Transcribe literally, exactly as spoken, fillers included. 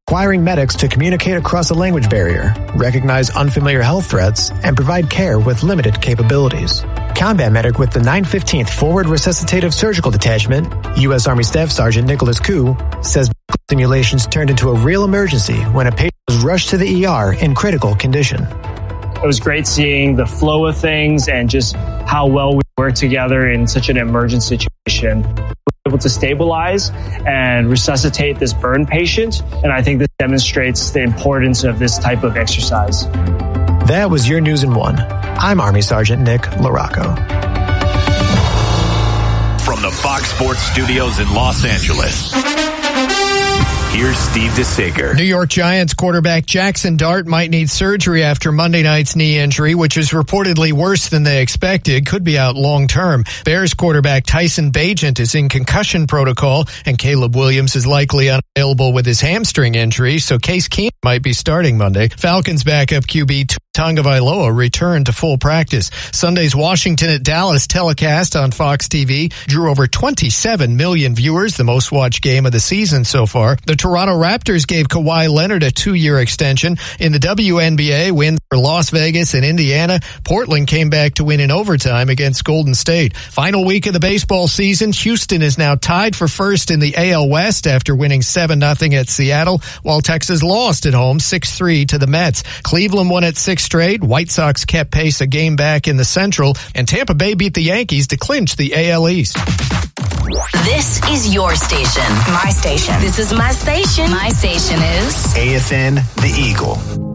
requiring medics to communicate across a language barrier, recognize unfamiliar health threats, and provide care with limited capabilities. Combat medic with the nine fifteenth Forward Resuscitative Surgical Detachment, U S Army Staff Sergeant Nicholas Koo, says simulations turned into a real emergency when a patient was rushed to the E R in critical condition. It was great seeing the flow of things and just how well we work together in such an emergency situation. We were able to stabilize and resuscitate this burn patient, and I think this demonstrates the importance of this type of exercise. That was your News in One. I'm Army Sergeant Nick LaRocco. From the Fox Sports Studios in Los Angeles, here's Steve DeSager. New York Giants quarterback Jackson Dart might need surgery after Monday night's knee injury, which is reportedly worse than they expected. Could be out long term. Bears quarterback Tyson Bagent is in concussion protocol, and Caleb Williams is likely unavailable with his hamstring injury, so Case Keenum might be starting Monday. Falcons backup Q B Tagovailoa returned to full practice. Sunday's Washington at Dallas telecast on Fox T V drew over twenty-seven million viewers, the most watched game of the season so far. The Toronto Raptors gave Kawhi Leonard a two-year extension. In the W N B A, wins for Las Vegas and Indiana. Portland came back to win in overtime against Golden State. Final week of the baseball season, Houston is now tied for first in the A L West after winning seven nothing at Seattle, while Texas lost at home six three to the Mets. Cleveland won at six straight. White Sox kept pace a game back in the Central, and Tampa Bay beat the Yankees to clinch the A L East. This is your station. My station. This is my station. My station is A F N, The Eagle.